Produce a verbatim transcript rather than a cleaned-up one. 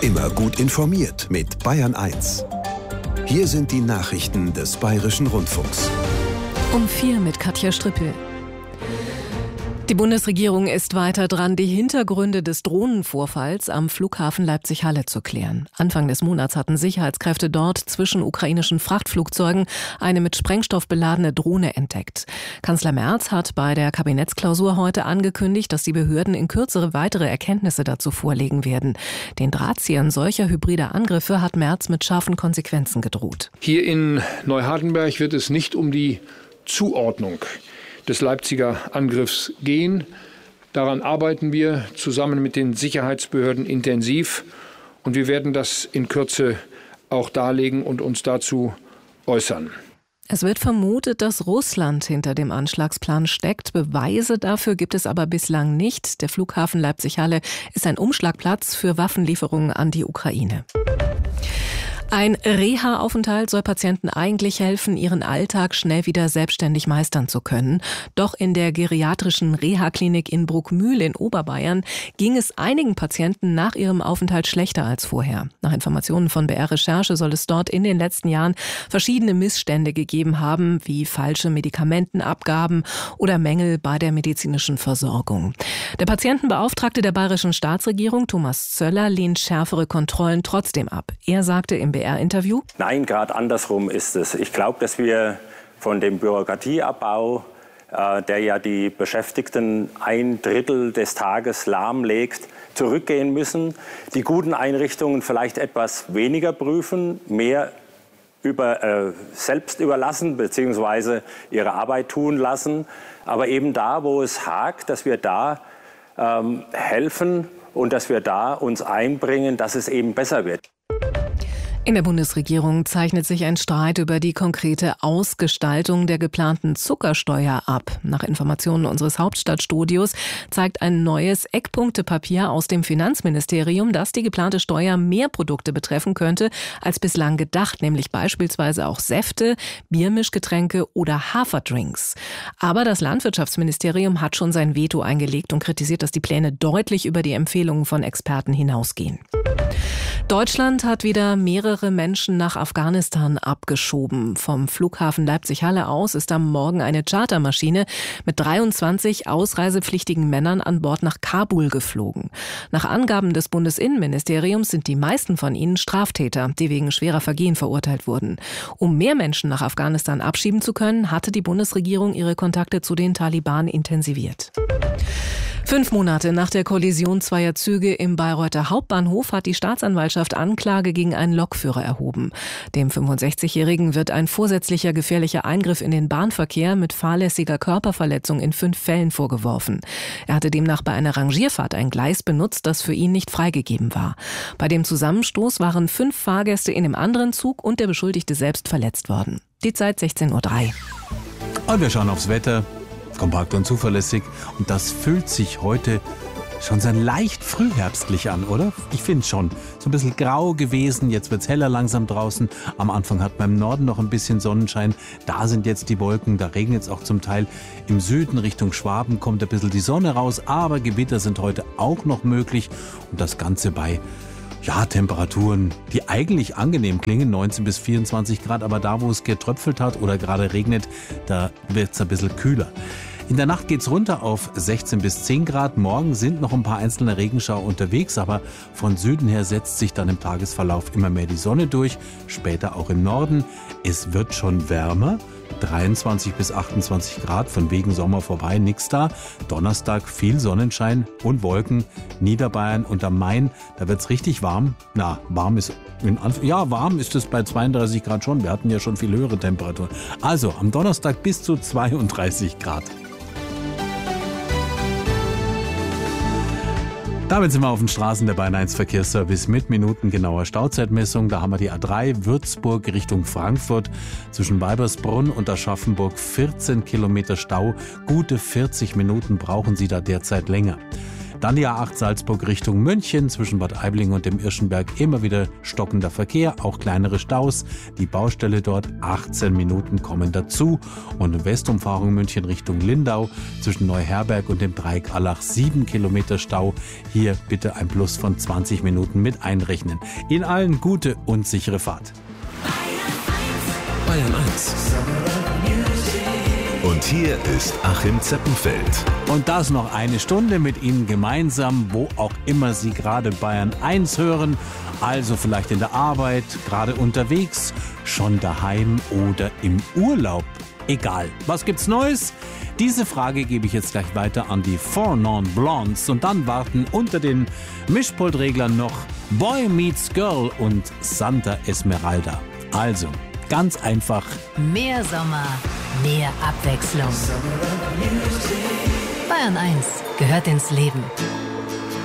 Immer gut informiert mit Bayern eins. Hier sind die Nachrichten des Bayerischen Rundfunks. Um vier mit Katja Strippel. Die Bundesregierung ist weiter dran, die Hintergründe des Drohnenvorfalls am Flughafen Leipzig-Halle zu klären. Anfang des Monats hatten Sicherheitskräfte dort zwischen ukrainischen Frachtflugzeugen eine mit Sprengstoff beladene Drohne entdeckt. Kanzler Merz hat bei der Kabinettsklausur heute angekündigt, dass die Behörden in Kürze weitere Erkenntnisse dazu vorlegen werden. Den Drahtziehern solcher hybrider Angriffe hat Merz mit scharfen Konsequenzen gedroht. Hier in Neuhardenberg wird es nicht um die Zuordnung des Leipziger Angriffs gehen. Daran arbeiten wir zusammen mit den Sicherheitsbehörden intensiv und wir werden das in Kürze auch darlegen und uns dazu äußern. Es wird vermutet, dass Russland hinter dem Anschlagsplan steckt. Beweise dafür gibt es aber bislang nicht. Der Flughafen Leipzig-Halle ist ein Umschlagplatz für Waffenlieferungen an die Ukraine. Ein Reha-Aufenthalt soll Patienten eigentlich helfen, ihren Alltag schnell wieder selbstständig meistern zu können. Doch in der geriatrischen Reha-Klinik in Bruckmühl in Oberbayern ging es einigen Patienten nach ihrem Aufenthalt schlechter als vorher. Nach Informationen von B R-Recherche soll es dort in den letzten Jahren verschiedene Missstände gegeben haben, wie falsche Medikamentenabgaben oder Mängel bei der medizinischen Versorgung. Der Patientenbeauftragte der bayerischen Staatsregierung, Thomas Zöller, lehnt schärfere Kontrollen trotzdem ab. Er sagte im B R-Interview: Nein, gerade andersrum ist es. Ich glaube, dass wir von dem Bürokratieabbau, äh, der ja die Beschäftigten ein Drittel des Tages lahmlegt, zurückgehen müssen. Die guten Einrichtungen vielleicht etwas weniger prüfen, mehr über, äh, selbst überlassen bzw. ihre Arbeit tun lassen. Aber eben da, wo es hakt, dass wir da ähm, helfen und dass wir da uns einbringen, dass es eben besser wird. In der Bundesregierung zeichnet sich ein Streit über die konkrete Ausgestaltung der geplanten Zuckersteuer ab. Nach Informationen unseres Hauptstadtstudios zeigt ein neues Eckpunktepapier aus dem Finanzministerium, dass die geplante Steuer mehr Produkte betreffen könnte als bislang gedacht, nämlich beispielsweise auch Säfte, Biermischgetränke oder Haferdrinks. Aber das Landwirtschaftsministerium hat schon sein Veto eingelegt und kritisiert, dass die Pläne deutlich über die Empfehlungen von Experten hinausgehen. Deutschland hat wieder mehrere Menschen nach Afghanistan abgeschoben. Vom Flughafen Leipzig-Halle aus ist am Morgen eine Chartermaschine mit dreiundzwanzig ausreisepflichtigen Männern an Bord nach Kabul geflogen. Nach Angaben des Bundesinnenministeriums sind die meisten von ihnen Straftäter, die wegen schwerer Vergehen verurteilt wurden. Um mehr Menschen nach Afghanistan abschieben zu können, hatte die Bundesregierung ihre Kontakte zu den Taliban intensiviert. Fünf Monate nach der Kollision zweier Züge im Bayreuther Hauptbahnhof hat die Staatsanwaltschaft Anklage gegen einen Lokführer erhoben. Dem fünfundsechzigjährigen wird ein vorsätzlicher gefährlicher Eingriff in den Bahnverkehr mit fahrlässiger Körperverletzung in fünf Fällen vorgeworfen. Er hatte demnach bei einer Rangierfahrt ein Gleis benutzt, das für ihn nicht freigegeben war. Bei dem Zusammenstoß waren fünf Fahrgäste in dem anderen Zug und der Beschuldigte selbst verletzt worden. Die Zeit sechzehn Uhr drei. Und wir schauen aufs Wetter. Kompakt und zuverlässig. Und das fühlt sich heute schon sehr leicht frühherbstlich an, oder? Ich finde schon. So ein bisschen grau gewesen, jetzt wird's heller langsam draußen. Am Anfang hat man im Norden noch ein bisschen Sonnenschein. Da sind jetzt die Wolken, da regnet es auch zum Teil. Im Süden Richtung Schwaben kommt ein bisschen die Sonne raus, aber Gewitter sind heute auch noch möglich. Und das Ganze bei ja, Temperaturen, die eigentlich angenehm klingen, neunzehn bis vierundzwanzig Grad, aber da, wo es getröpfelt hat oder gerade regnet, da wird es ein bisschen kühler. In der Nacht geht's runter auf sechzehn bis zehn Grad. Morgen sind noch ein paar einzelne Regenschauer unterwegs, aber von Süden her setzt sich dann im Tagesverlauf immer mehr die Sonne durch, später auch im Norden. Es wird schon wärmer. dreiundzwanzig bis achtundzwanzig Grad, von wegen Sommer vorbei, nix da. Donnerstag viel Sonnenschein und Wolken, Niederbayern und am Main, da wird's richtig warm. Na, warm ist, in Anf- ja, warm ist es bei zweiunddreißig Grad schon. Wir hatten ja schon viel höhere Temperaturen. Also am Donnerstag bis zu zweiunddreißig Grad. Damit sind wir auf den Straßen der Bayern eins Verkehrsservice mit minutengenauer Stauzeitmessung. Da haben wir die A drei Würzburg Richtung Frankfurt zwischen Weibersbrunn und Aschaffenburg vierzehn Kilometer Stau. Gute vierzig Minuten brauchen Sie da derzeit länger. Dann die A acht Salzburg Richtung München, zwischen Bad Aibling und dem Irschenberg immer wieder stockender Verkehr, auch kleinere Staus. Die Baustelle dort, achtzehn Minuten kommen dazu. Und in Westumfahrung München Richtung Lindau, zwischen Neuherberg und dem Dreieck Allach, sieben Kilometer Stau. Hier bitte ein Plus von zwanzig Minuten mit einrechnen. In allen gute und sichere Fahrt. Bayern eins. Und hier ist Achim Zeppenfeld. Und das noch eine Stunde mit Ihnen gemeinsam, wo auch immer Sie gerade Bayern eins hören. Also vielleicht in der Arbeit, gerade unterwegs, schon daheim oder im Urlaub. Egal. Was gibt's Neues? Diese Frage gebe ich jetzt gleich weiter an die Four Non Blondes. Und dann warten unter den Mischpultreglern noch Boy Meets Girl und Santa Esmeralda. Also, ganz einfach. Mehr Sommer, mehr Abwechslung. Bayern eins gehört ins Leben.